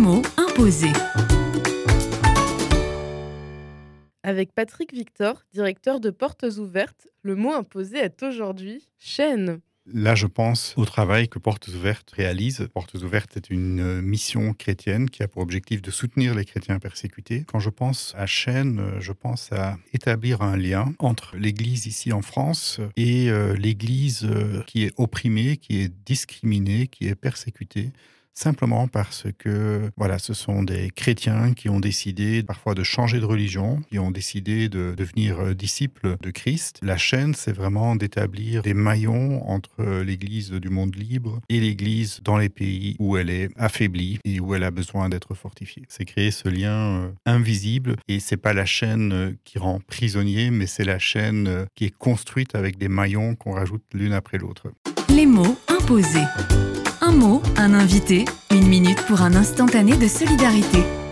mots imposés. Avec Patrick Victor, directeur de Portes Ouvertes, le mot imposé est aujourd'hui « chaîne ». Là, je pense au travail que Portes Ouvertes réalise. Portes Ouvertes est une mission chrétienne qui a pour objectif de soutenir les chrétiens persécutés. Quand je pense à chaîne, je pense à établir un lien entre l'Église ici en France et l'Église qui est opprimée, qui est discriminée, qui est persécutée. Simplement parce que ce sont des chrétiens qui ont décidé parfois de changer de religion, qui ont décidé de devenir disciples de Christ. La chaîne, c'est vraiment d'établir des maillons entre l'Église du monde libre et l'Église dans les pays où elle est affaiblie et où elle a besoin d'être fortifiée. C'est créer ce lien invisible et c'est pas la chaîne qui rend prisonnier, mais c'est la chaîne qui est construite avec des maillons qu'on rajoute l'une après l'autre. Les mots imposés. Un mot, un invité, 1 minute pour un instantané de solidarité.